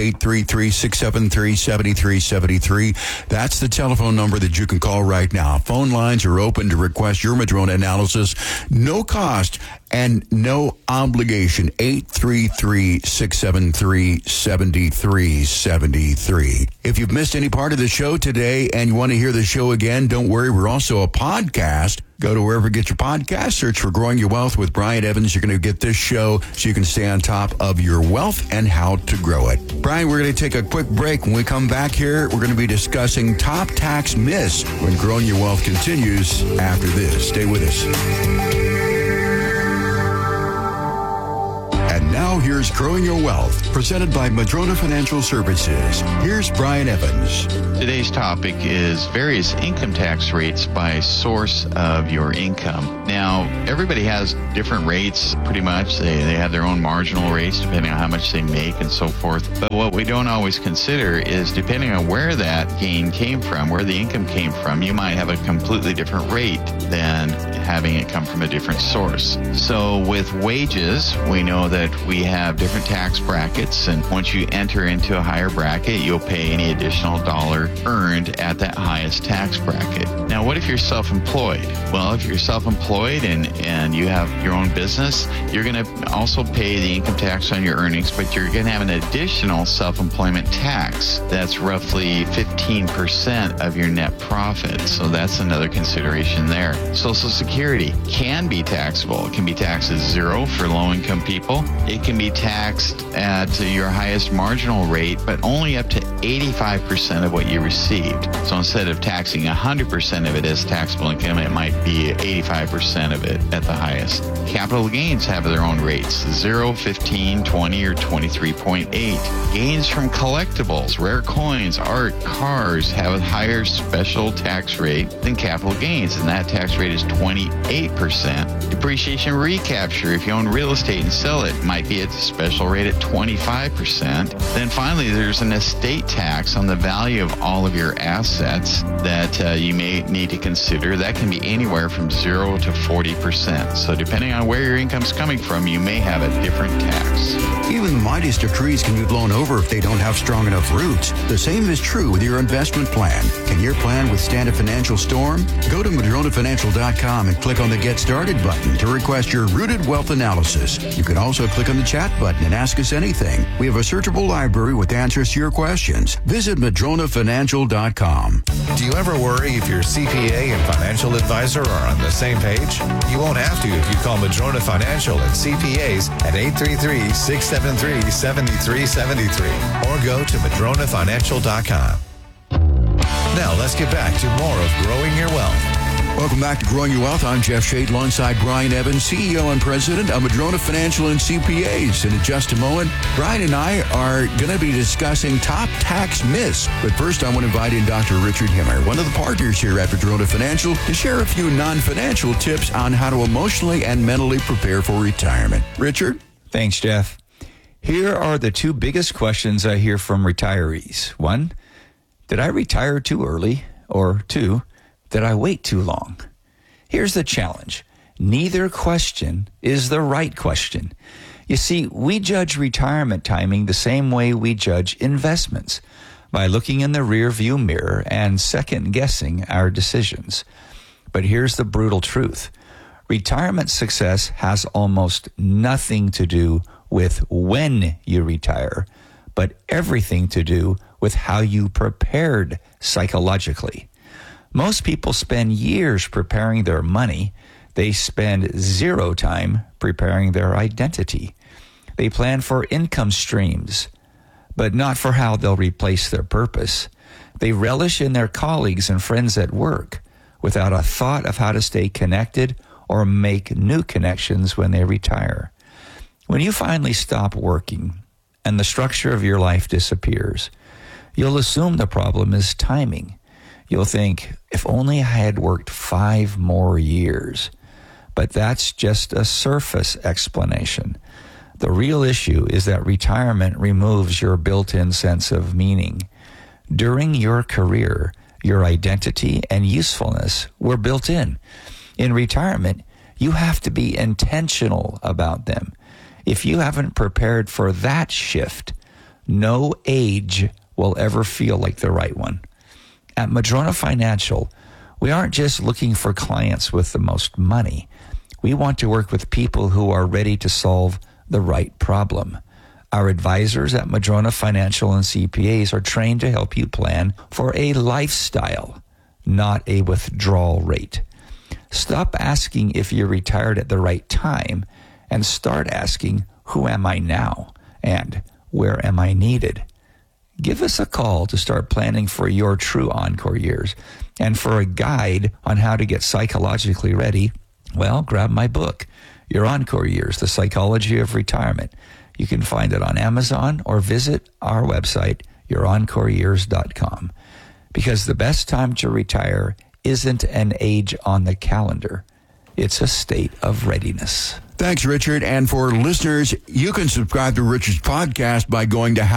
833-673-7373. That's the telephone number that you can call right now. Phone lines are open to request your Madrona analysis. No cost and no obligation. 833-673-7373. If you've missed any part of the show today and you want to hear the show again, don't worry. We're also a podcast. Go to wherever you get your podcast, search for Growing Your Wealth with Brian Evans. You're going to get this show so you can stay on top of your wealth and how to grow it. Brian, we're going to take a quick break. When we come back here, we're going to be discussing top tax myths when Growing Your Wealth continues after this. Stay with us. And now here's Growing Your Wealth, presented by Madrona Financial Services. Here's Brian Evans. Today's topic is various income tax rates by source of your income. Now, everybody has different rates, pretty much. They have their own marginal rates depending on how much they make and so forth. But what we don't always consider is depending on where that gain came from, where the income came from, you might have a completely different rate than having it come from a different source. So with wages, we know that we have different tax brackets, and once you enter into a higher bracket, you'll pay any additional dollar earned at that highest tax bracket. Now, what if you're self-employed? Well, if you're self-employed and you have your own business, you're going to also pay the income tax on your earnings, but you're going to have an additional self-employment tax that's roughly 15% of your net profit. So that's another consideration there. Social Security can be taxable. It can be taxed as zero for low-income people. It can be taxed at your highest marginal rate, but only up to 85% of what you received. So instead of taxing 100% of it as taxable income, it might be 85% of it at the highest. Capital gains have their own rates, 0, 15, 20, or 23.8. Gains from collectibles, rare coins, art, cars have a higher special tax rate than capital gains, and that tax rate is 28%. Depreciation recapture, if you own real estate and sell it, might be at a special rate at 25%. Then finally, there's an estate tax on the value of all of your assets that you may need to consider. That can be anywhere from 0 to 40%. So depending on where your income's coming from, you may have a different tax. Even the mightiest of trees can be blown over if they don't have strong enough roots. The same is true with your investment plan. Can your plan withstand a financial storm? Go to MadronaFinancial.com and click on the Get Started button to request your Rooted Wealth Analysis. You can also click on the chat button and ask us anything. We have a searchable library with answers to your questions. Visit MadronaFinancial.com. Do you ever worry if your CPA and financial advisor are on the same page? You won't have to if you call Madrona Financial and CPAs at 833-673-7373 or go to MadronaFinancial.com. Now let's get back to more of Growing Your Wealth. Welcome back to Growing Your Wealth. I'm Jeff Shade alongside Brian Evans, CEO and President of Madrona Financial and CPAs. And in just a moment, Brian and I are going to be discussing top tax myths. But first, I want to invite in Dr. Richard Himmer, one of the partners here at Madrona Financial, to share a few non-financial tips on how to emotionally and mentally prepare for retirement. Richard? Thanks, Jeff. Here are the two biggest questions I hear from retirees. One, did I retire too early? Or two, did I wait too long? Here's the challenge. Neither question is the right question. You see, we judge retirement timing the same way we judge investments, by looking in the rear-view mirror and second-guessing our decisions. But here's the brutal truth. Retirement success has almost nothing to do with when you retire, but everything to do with how you prepared psychologically. Most people spend years preparing their money. They spend zero time preparing their identity. They plan for income streams, but not for how they'll replace their purpose. They relish in their colleagues and friends at work without a thought of how to stay connected or make new connections when they retire. When you finally stop working and the structure of your life disappears, you'll assume the problem is timing. You'll think, if only I had worked 5 more years. But that's just a surface explanation. The real issue is that retirement removes your built-in sense of meaning. During your career, your identity and usefulness were built in. In retirement, you have to be intentional about them. If you haven't prepared for that shift, no age will ever feel like the right one. At Madrona Financial, we aren't just looking for clients with the most money. We want to work with people who are ready to solve the right problem. Our advisors at Madrona Financial and CPAs are trained to help you plan for a lifestyle, not a withdrawal rate. Stop asking if you're retired at the right time and start asking, who am I now? And where am I needed? Give us a call to start planning for your true encore years. And for a guide on how to get psychologically ready, well, grab my book, Your Encore Years, The Psychology of Retirement. You can find it on Amazon or visit our website, yourencoreyears.com. Because the best time to retire isn't an age on the calendar. It's a state of readiness. Thanks, Richard. And for listeners, you can subscribe to Richard's podcast by going to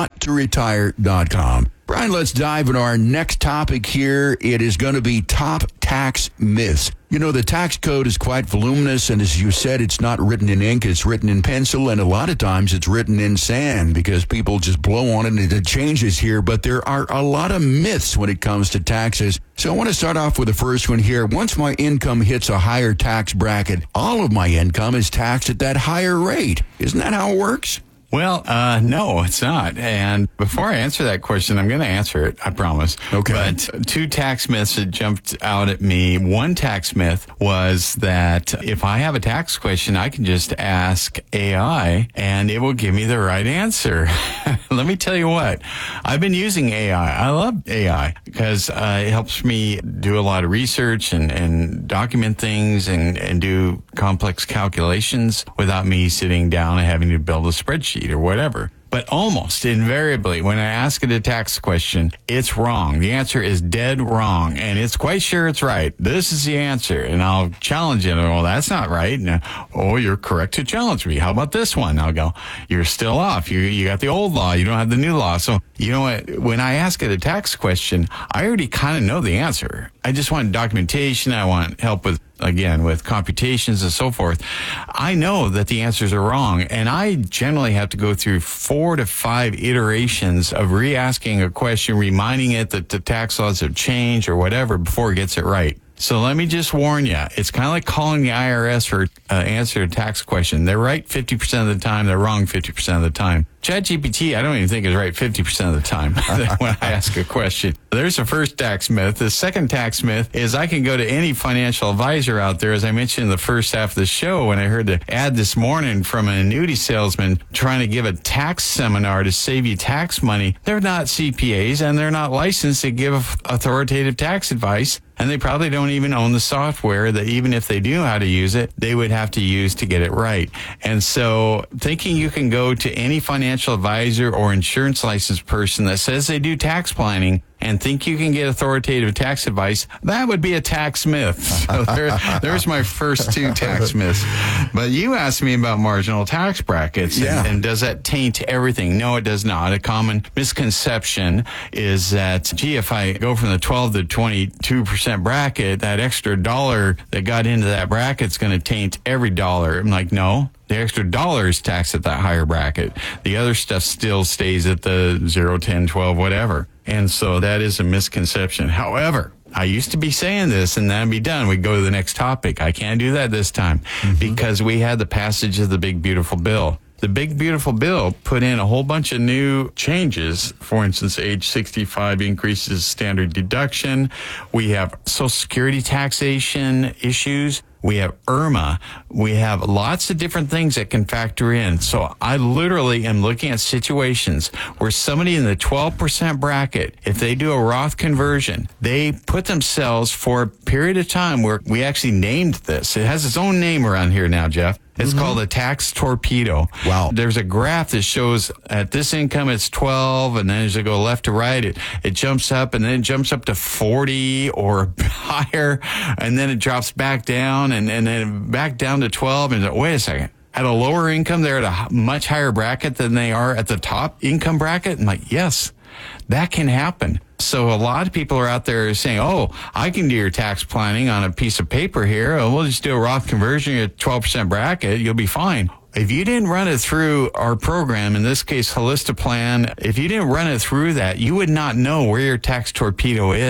hownottoretire.com. Brian, let's dive into our next topic here. It is going to be top tax myths. You know, the tax code is quite voluminous, and as you said, it's not written in ink, it's written in pencil, and a lot of times it's written in sand because people just blow on it and it changes here. But there are a lot of myths when it comes to taxes. So I want to start off with the first one here. Once my income hits a higher tax bracket, all of my income is taxed at that higher rate. Isn't that how it works? Well, no, it's not. And before I answer that question, I'm going to answer it, I promise. Okay. But two tax myths that jumped out at me. One tax myth was that if I have a tax question, I can just ask AI and it will give me the right answer. Let me tell you what, I've been using AI. I love AI because it helps me do a lot of research and document things and do complex calculations without me sitting down and having to build a spreadsheet or whatever. But almost invariably, when I ask it a tax question, it's wrong. The answer is dead wrong, and it's quite sure it's right. This is the answer, and I'll challenge it. Well, that's not right. And, oh, you're correct to challenge me. How about this one? I'll go, you're still off. You got the old law. You don't have the new law. So, you know what? When I ask it a tax question, I already kind of know the answer. I just want documentation. I want help with computations and so forth. I know that the answers are wrong, and I generally have to go through 4 to 5 iterations of re-asking a question, reminding it that the tax laws have changed or whatever before it gets it right. So let me just warn you, it's kind of like calling the IRS for answer a tax question. They're right 50% of the time, they're wrong 50% of the time. ChatGPT, I don't even think is right 50% of the time when I ask a question. There's the first tax myth. The second tax myth is I can go to any financial advisor out there. As I mentioned in the first half of the show, when I heard the ad this morning from an annuity salesman trying to give a tax seminar to save you tax money, they're not CPAs and they're not licensed to give authoritative tax advice. And they probably don't even own the software that even if they do know how to use it, they would have to use to get it right. And so thinking you can go to any financial advisor or insurance licensed person that says they do tax planning and think you can get authoritative tax advice, that would be a tax myth. So there's my first two tax myths. But you asked me about marginal tax brackets, and does that taint everything? No, it does not. A common misconception is that, gee, if I go from the 12 to 22% bracket, that extra dollar that got into that bracket is going to taint every dollar. I'm like, no. The extra dollar is taxed at that higher bracket. The other stuff still stays at the 0, 10, 12, whatever. And so that is a misconception. However, I used to be saying this and then I'd be done. We'd go to the next topic. I can't do that this time because we had the passage of the Big Beautiful Bill. The Big Beautiful Bill put in a whole bunch of new changes. For instance, age 65 increases standard deduction. We have Social Security taxation issues. We have IRMA. We have lots of different things that can factor in. So I literally am looking at situations where somebody in the 12% bracket, if they do a Roth conversion, they put themselves for a period of time where we actually named this. It has its own name around here now, Jeff. It's called a tax torpedo. Wow. There's a graph that shows at this income it's 12, and then as you go left to right, it jumps up, and then it jumps up to 40 or higher, and then it drops back down, and then back down to 12, and wait a second. At a lower income, they're at a much higher bracket than they are at the top income bracket? I'm like, yes, that can happen. So a lot of people are out there saying, oh, I can do your tax planning on a piece of paper here. We'll just do a Roth conversion at 12% bracket. You'll be fine. If you didn't run it through our program, in this case, Holistiplan, if you didn't run it through that, you would not know where your tax torpedo is.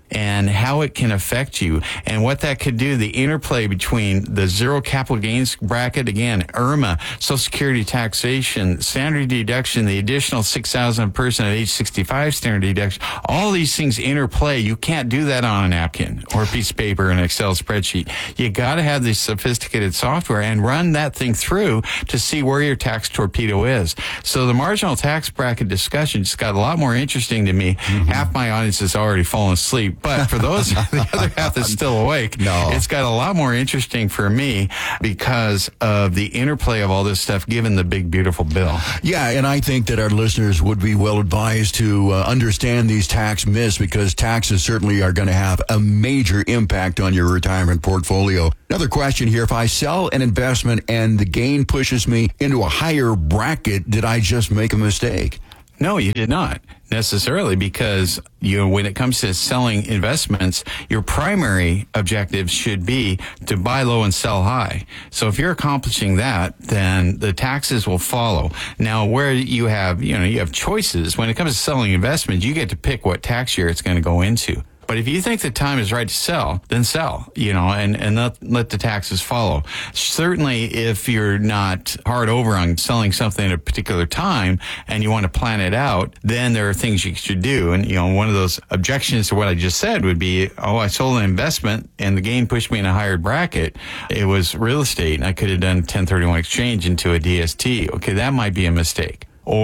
and how it can affect you and what that could do, the interplay between the zero capital gains bracket, again, IRMA, Social Security taxation, standard deduction, the additional $6,000 a person at age 65 standard deduction, all these things interplay. You can't do that on a napkin or a piece of paper or an Excel spreadsheet. You got to have this sophisticated software and run that thing through to see where your tax torpedo is. So the marginal tax bracket discussion just got a lot more interesting to me. Half my audience has already fallen asleep. But for those, the other half that's still awake, it's got a lot more interesting for me because of the interplay of all this stuff, given the big, beautiful bill. Yeah, and I think that our listeners would be well advised to understand these tax myths, because taxes certainly are going to have a major impact on your retirement portfolio. Another question here: if I sell an investment and the gain pushes me into a higher bracket, did I just make a mistake? No, you did not necessarily, because when it comes to selling investments, your primary objective should be to buy low and sell high. So if you're accomplishing that, then the taxes will follow. Now, where you have choices when it comes to selling investments, you get to pick what tax year it's going to go into. But if you think the time is right to sell, then sell, and let the taxes follow. Certainly, if you're not hard over on selling something at a particular time and you want to plan it out, then there are things you should do. And, one of those objections to what I just said would be, I sold an investment and the gain pushed me in a higher bracket. It was real estate and I could have done 1031 exchange into a DST. Okay, that might be a mistake.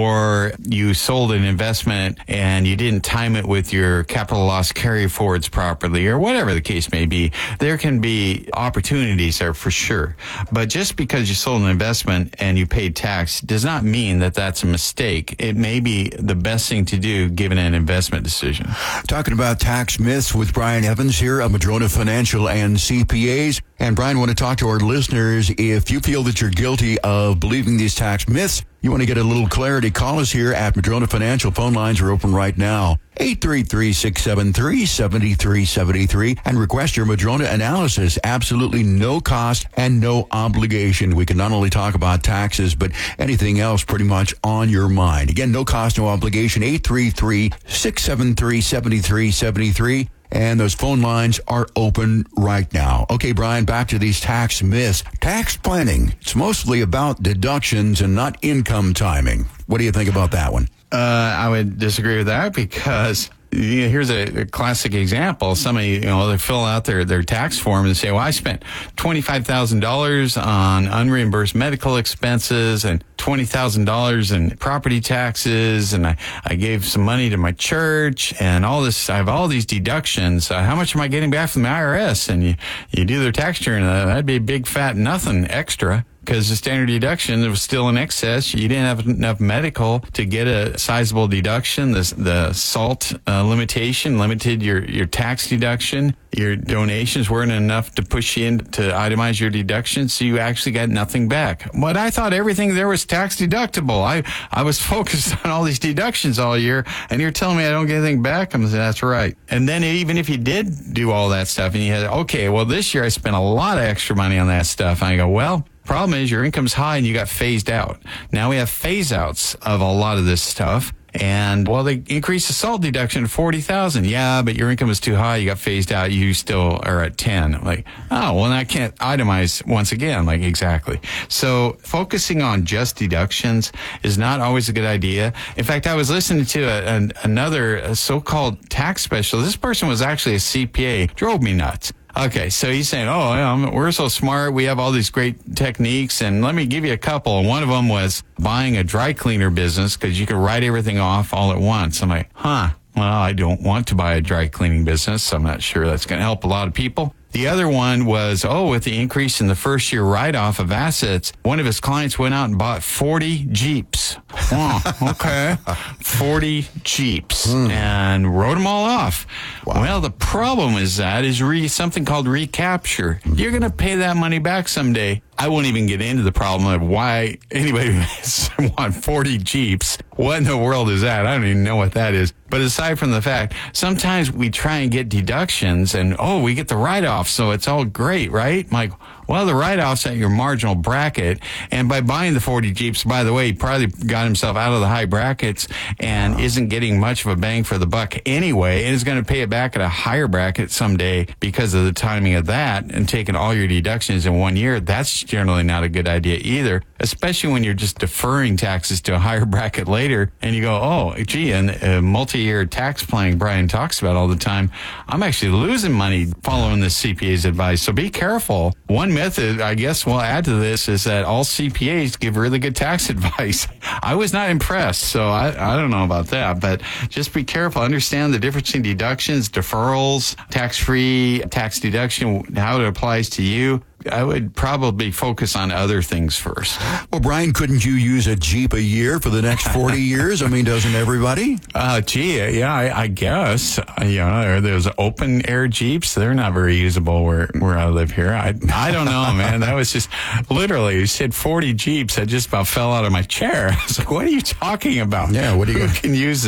Or you sold an investment and you didn't time it with your capital loss carry forwards properly, or whatever the case may be. There can be opportunities there for sure. But just because you sold an investment and you paid tax does not mean that that's a mistake. It may be the best thing to do given an investment decision. Talking about tax myths with Brian Evans here of Madrona Financial and CPAs. And Brian, want to talk to our listeners. If you feel that you're guilty of believing these tax myths, you want to get a little clarity, call us here at Madrona Financial. Phone lines are open right now. 833-673-7373 and request your Madrona analysis. Absolutely no cost and no obligation. We can not only talk about taxes, but anything else pretty much on your mind. Again, no cost, no obligation. 833-673-7373. And those phone lines are open right now. Okay, Brian, back to these tax myths. Tax planning, it's mostly about deductions and not income timing. What do you think about that one? I would disagree with that, because here's a classic example. Somebody, they fill out their tax form and say, well, I spent $25,000 on unreimbursed medical expenses and $20,000 in property taxes, and I gave some money to my church and all this. I have all these deductions. How much am I getting back from the IRS? And you do their tax return. That'd be a big fat nothing extra, because the standard deduction was still in excess. You didn't have enough medical to get a sizable deduction. The SALT limitation limited your tax deduction. Your donations weren't enough to push you in to itemize your deduction, so you actually got nothing back. But I thought everything there was tax deductible. I was focused on all these deductions all year, and you're telling me I don't get anything back? I'm saying, that's right. And then even if you did do all that stuff, and you had, okay, well, this year I spent a lot of extra money on that stuff, and I go, well, problem is your income's high and you got phased out. Now we have phase outs of a lot of this stuff. And, well, they increased the SALT deduction to $40,000. Yeah, but your income is too high. You got phased out. You still are at 10. Like, oh, well, I can't itemize once again. Like, exactly. So focusing on just deductions is not always a good idea. In fact, I was listening to another so-called tax specialist. This person was actually a CPA. Drove me nuts. Okay, so he's saying, we're so smart. We have all these great techniques, and let me give you a couple. And one of them was buying a dry cleaner business, because you could write everything off all at once. I'm like, well, I don't want to buy a dry cleaning business, so I'm not sure that's going to help a lot of people. The other one was, with the increase in the first year write-off of assets, one of his clients went out and bought 40 Jeeps. Okay. 40 Jeeps and wrote them all off. Wow. Well, the problem is something called recapture. You're going to pay that money back someday. I won't even get into the problem of why anybody would want 40 Jeeps. What in the world is that? I don't even know what that is. But aside from the fact, sometimes we try and get deductions and, we get the write-off, so it's all great, right? I'm like, Well, the write-off's at your marginal bracket. And by buying the 40 Jeeps, by the way, he probably got himself out of the high brackets and isn't getting much of a bang for the buck anyway, and is going to pay it back at a higher bracket someday because of the timing of that, and taking all your deductions in 1 year. That's generally not a good idea either, especially when you're just deferring taxes to a higher bracket later, and you go, oh, gee, and multi-year tax planning Brian talks about all the time, I'm actually losing money following this CPA's advice. So be careful. One myth, I guess we'll add to this, is that all CPAs give really good tax advice. I was not impressed, so I don't know about that, but just be careful. Understand the difference in deductions, deferrals, tax-free, tax deduction, how it applies to you. I would probably focus on other things first. Well, Brian, couldn't you use a Jeep a year for the next 40 years? I mean, doesn't everybody? I guess. Those open air Jeeps, they're not very usable where I live here. I don't know, man. That was just literally, you said 40 Jeeps. I just about fell out of my chair. I was like, what are you talking about? Yeah, what do you can use